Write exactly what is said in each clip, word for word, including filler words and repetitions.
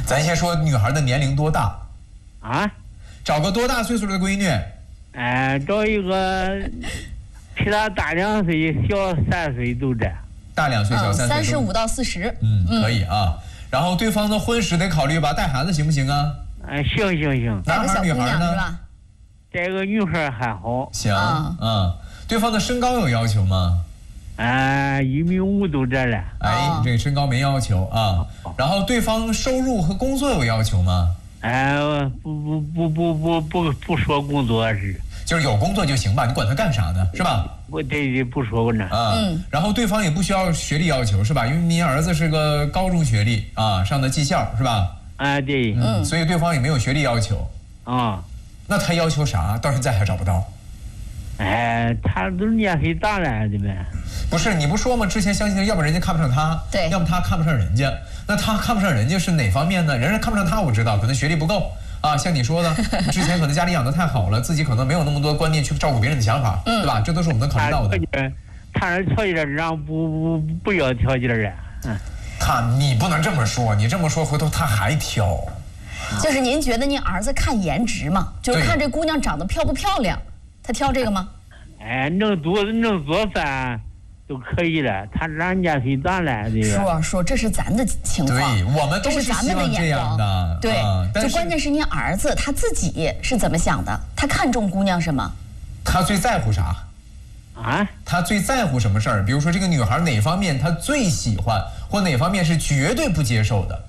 咱先说女孩的年龄多大？ 啊？ 找个多大岁数的闺女？ 哎，找一个比她大两岁、小三岁都这。 大两岁、小三岁。 三十五到四十。 嗯，可以啊。然后对方的婚史得考虑吧，带孩子行不行啊？ 哎，行行行。 男孩女孩呢？ 带个女孩还好。 行啊、嗯。对方的身高有要求吗？ 哎，一米五都这了。 哎，这个身高没要求啊。然后对方收入和工作有要求吗？ 哎，不不不不不不不说工作是， 就是有工作就行吧，你管他干啥呢，是吧？ 我对对不说呢。 啊，嗯。然后对方也不需要学历要求是吧？因为您儿子是个高中学历啊，上的技校是吧？ 啊，对。 嗯，所以对方也没有学历要求。 啊。 那他要求啥？到现在还找不到。 哎，他都年岁大了，对呗？ 不是，你不说吗？之前相亲的，要么人家看不上他， 对， 要么他看不上人家。那他看不上人家是哪方面呢？人家看不上他，我知道，可能学历不够啊。像你说的，之前可能家里养得太好了，自己可能没有那么多观念去照顾别人的想法，嗯、对吧？这都是我们能考虑到的。 他这条件让不不不要条件啊。嗯， 他你不能这么说，你这么说回头他还挑。 就是您觉得您儿子看颜值嘛？就是看这姑娘长得漂不漂亮，他挑这个吗？ 哎，能做能做饭都可以了。他人家岁大了，这个说说这是咱的情况， 对，我们都是咱们的眼光的。 对， 啊、 就关键是您儿子他自己是怎么想的？他看中姑娘什么？ 他最在乎啥？ 啊？ 他最在乎什么事儿？比如说这个女孩哪方面他最喜欢，或哪方面是绝对不接受的？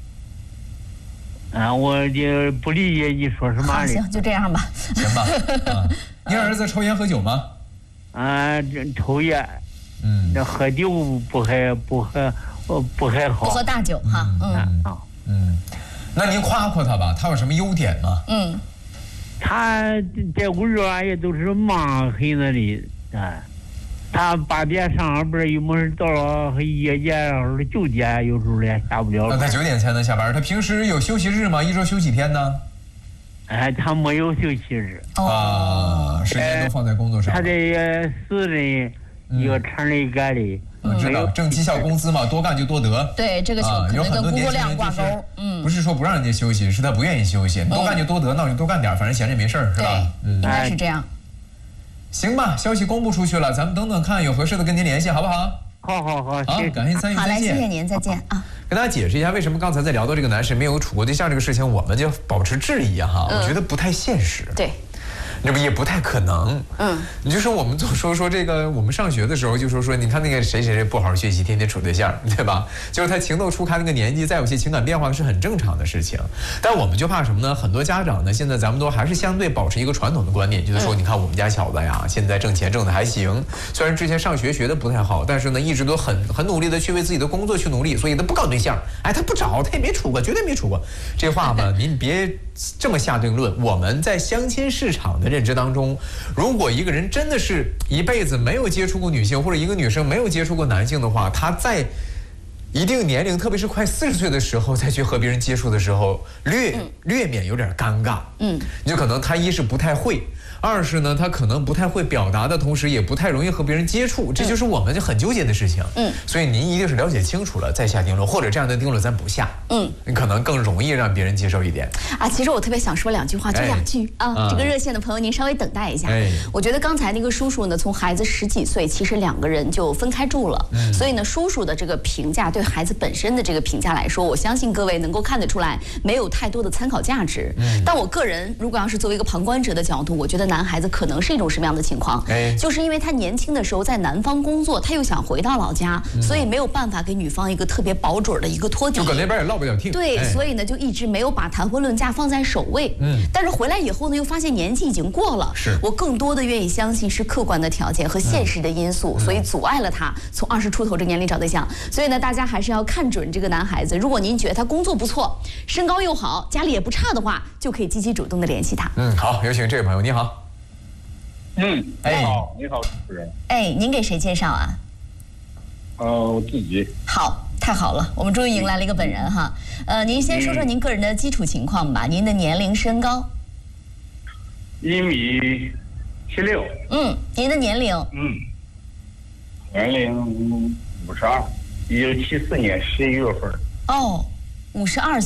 啊，我就不理解你说什么。 好，行，就这样吧。 行吧。啊，您儿子抽烟喝酒吗？ 啊，这抽烟。嗯。这喝酒不还不还不还好。 不喝大酒哈。嗯啊。 嗯。那您夸夸他吧，他有什么优点吗？ 嗯。他在屋里也都是忙很那里啊。他八点上班，有没事到了夜间或者九点，有时候也下不了。 那他九点才能下班。他平时有休息日吗？一周休几天呢？ 哎，他没有休息日。 啊，时间都放在工作上。 他这私人一个厂里干的， 我知道，挣绩效工资嘛，多干就多得。 对，这个就可能跟工作量挂钩。 嗯，不是说不让人家休息，是他不愿意休息。多干就多得，那我就多干点，反正闲着也没事儿，是吧？ 嗯，应该是这样。 行吧，消息公布出去了，咱们等等看，有合适的跟您联系，好不好？ 好好好， 好，感谢参与， 好嘞，谢谢您，再见啊。 跟大家解释一下，为什么刚才在聊到这个男士没有处过对象这个事情，我们就保持质疑啊哈，嗯、我觉得不太现实。 对。 这不也不太可能， 嗯， 你就说我们总说说这个，我们上学的时候就说说，你看那个谁谁谁不好好学习，天天处对象，对吧？就是他情窦初开那个年纪，再有些情感变化是很正常的事情。但我们就怕什么呢？很多家长呢，现在咱们都还是相对保持一个传统的观念，就是说，你看我们家小子呀，现在挣钱挣的还行，虽然之前上学学的不太好，但是呢，一直都很很努力的去为自己的工作去努力，所以他不搞对象，哎，他不找，他也没处过，绝对没处过。这话吧，您别这么下定论。我们在相亲市场的认知当中，如果一个人真的是一辈子没有接触过女性，或者一个女生没有接触过男性的话，他在一定年龄，特别是快四十岁的时候再去和别人接触的时候，略略免有点尴尬。嗯，就可能他一是不太会，二是呢他可能不太会表达的同时，也不太容易和别人接触，这就是我们就很纠结的事情。嗯，所以您一定是了解清楚了再下定论，或者这样的定论咱不下。嗯，你可能更容易让别人接受一点。 啊，其实我特别想说两句话，就两句、哎、啊。这个热线的朋友，您稍微等待一下。哎，我觉得刚才那个叔叔呢，从孩子十几岁，其实两个人就分开住了。嗯，所以呢，叔叔的这个评价对孩子本身的这个评价来说，我相信各位能够看得出来，没有太多的参考价值。嗯，但我个人如果要是作为一个旁观者的角度，我觉得男孩子可能是一种什么样的情况？哎，就是因为他年轻的时候在南方工作，他又想回到老家，嗯、所以没有办法给女方一个特别保准的一个托底， 就搁那边也落不了听。 对，哎、所以呢，就一直没有把谈婚论嫁放在首位。嗯，但是回来以后呢，又发现年纪已经过了。是我更多的愿意相信是客观的条件和现实的因素，嗯、所以阻碍了他从二十出头这年龄找对象。所以呢，大家还是要看准这个男孩子。如果您觉得他工作不错，身高又好，家里也不差的话，就可以积极主动的联系他。 嗯，好，有请这位朋友，你好。 嗯，你好，你好，主持人。 哎，您给谁介绍啊？ 呃，我自己。 好，太好了，我们终于迎来了一个本人哈。呃，您先说说您个人的基础情况吧，您的年龄、身高。 一米七六。 嗯，您的年龄。 嗯，年龄五十二，一九七四年十一月份。 哦，五十二。